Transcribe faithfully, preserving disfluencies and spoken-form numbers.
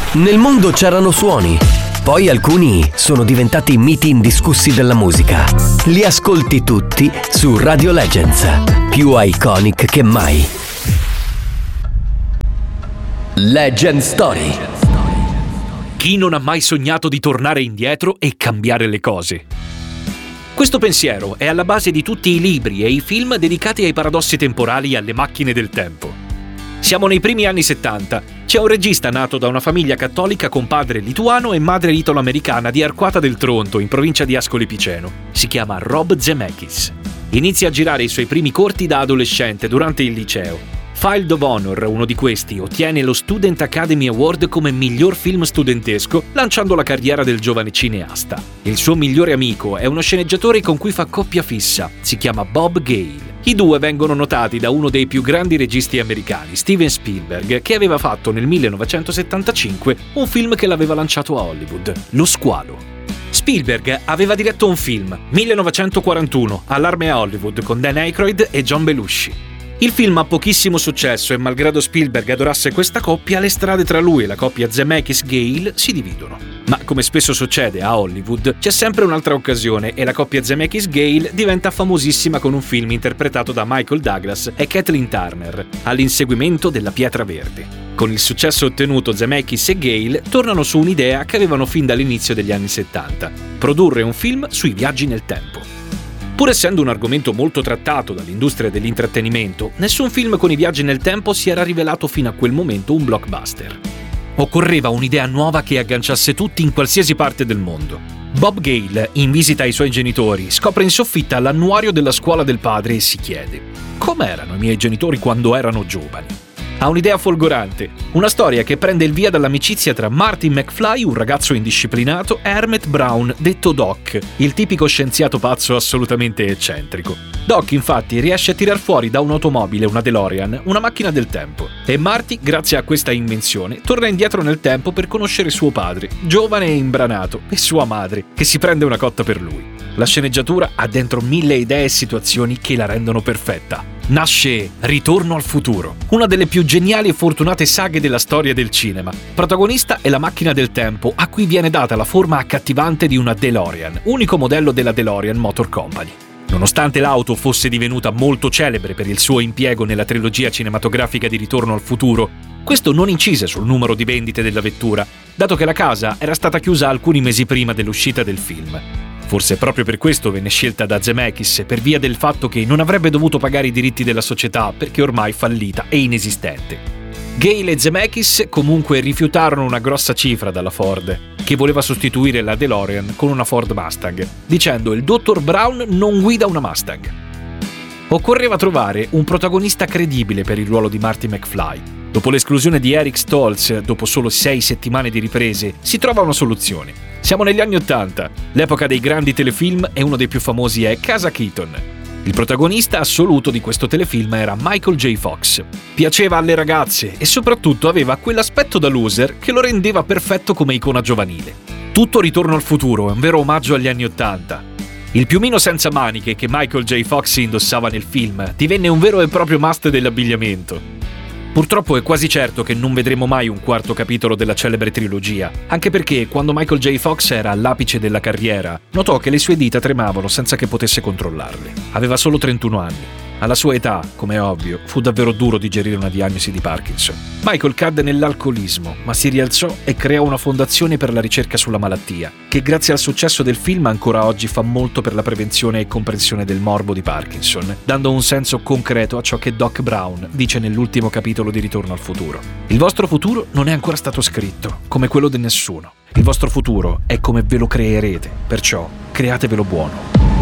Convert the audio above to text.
Nel mondo c'erano suoni, poi alcuni sono diventati miti indiscussi della musica. Li ascolti tutti su Radio Legends, più iconic che mai. Legend Story. Chi non ha mai sognato di tornare indietro e cambiare le cose? Questo pensiero è alla base di tutti i libri e i film dedicati ai paradossi temporali e alle macchine del tempo. Siamo nei primi anni settanta. C'è un regista nato da una famiglia cattolica con padre lituano e madre italo-americana di Arquata del Tronto, in provincia di Ascoli Piceno. Si chiama Rob Zemeckis. Inizia a girare i suoi primi corti da adolescente durante il liceo. Field of Honor, uno di questi, ottiene lo Student Academy Award come miglior film studentesco, lanciando la carriera del giovane cineasta. Il suo migliore amico è uno sceneggiatore con cui fa coppia fissa, si chiama Bob Gale. I due vengono notati da uno dei più grandi registi americani, Steven Spielberg, che aveva fatto nel millenovecentosettantacinque un film che l'aveva lanciato a Hollywood, Lo Squalo. Spielberg aveva diretto un film, millenovecentoquarantuno, Allarme a Hollywood, con Dan Aykroyd e John Belushi. Il film ha pochissimo successo e malgrado Spielberg adorasse questa coppia, le strade tra lui e la coppia Zemeckis-Gale si dividono. Ma come spesso succede a Hollywood, c'è sempre un'altra occasione e la coppia Zemeckis-Gale diventa famosissima con un film interpretato da Michael Douglas e Kathleen Turner, All'inseguimento della pietra verde. Con il successo ottenuto, Zemeckis e Gale tornano su un'idea che avevano fin dall'inizio degli anni settanta: produrre un film sui viaggi nel tempo. Pur essendo un argomento molto trattato dall'industria dell'intrattenimento, nessun film con i viaggi nel tempo si era rivelato fino a quel momento un blockbuster. Occorreva un'idea nuova che agganciasse tutti in qualsiasi parte del mondo. Bob Gale, in visita ai suoi genitori, scopre in soffitta l'annuario della scuola del padre e si chiede: com'erano i miei genitori quando erano giovani? Ha un'idea folgorante, una storia che prende il via dall'amicizia tra Marty McFly, un ragazzo indisciplinato, e Emmett Brown, detto Doc, il tipico scienziato pazzo assolutamente eccentrico. Doc, infatti, riesce a tirar fuori da un'automobile, una DeLorean, una macchina del tempo. E Marty, grazie a questa invenzione, torna indietro nel tempo per conoscere suo padre, giovane e imbranato, e sua madre, che si prende una cotta per lui. La sceneggiatura ha dentro mille idee e situazioni che la rendono perfetta. Nasce Ritorno al futuro, una delle più geniali e fortunate saghe della storia del cinema. Protagonista è la macchina del tempo, a cui viene data la forma accattivante di una DeLorean, unico modello della DeLorean Motor Company. Nonostante l'auto fosse divenuta molto celebre per il suo impiego nella trilogia cinematografica di Ritorno al futuro, questo non incise sul numero di vendite della vettura, dato che la casa era stata chiusa alcuni mesi prima dell'uscita del film. Forse proprio per questo venne scelta da Zemeckis, per via del fatto che non avrebbe dovuto pagare i diritti della società perché ormai fallita e inesistente. Gale e Zemeckis comunque rifiutarono una grossa cifra dalla Ford, che voleva sostituire la DeLorean con una Ford Mustang, dicendo: il dottor Brown non guida una Mustang. Occorreva trovare un protagonista credibile per il ruolo di Marty McFly. Dopo l'esclusione di Eric Stoltz, dopo solo sei settimane di riprese, si trova una soluzione. Siamo negli anni Ottanta, l'epoca dei grandi telefilm e uno dei più famosi è Casa Keaton. Il protagonista assoluto di questo telefilm era Michael J. Fox. Piaceva alle ragazze e soprattutto aveva quell'aspetto da loser che lo rendeva perfetto come icona giovanile. Tutto Ritorno al futuro è un vero omaggio agli anni Ottanta. Il piumino senza maniche che Michael J. Fox indossava nel film divenne un vero e proprio must dell'abbigliamento. Purtroppo è quasi certo che non vedremo mai un quarto capitolo della celebre trilogia, anche perché quando Michael J. Fox era all'apice della carriera, notò che le sue dita tremavano senza che potesse controllarle. Aveva solo trentuno anni. Alla sua età, come è ovvio, fu davvero duro digerire una diagnosi di Parkinson. Michael cadde nell'alcolismo, ma si rialzò e creò una fondazione per la ricerca sulla malattia, che grazie al successo del film ancora oggi fa molto per la prevenzione e comprensione del morbo di Parkinson, dando un senso concreto a ciò che Doc Brown dice nell'ultimo capitolo di Ritorno al futuro. Il vostro futuro non è ancora stato scritto, come quello di nessuno. Il vostro futuro è come ve lo creerete, perciò createvelo buono.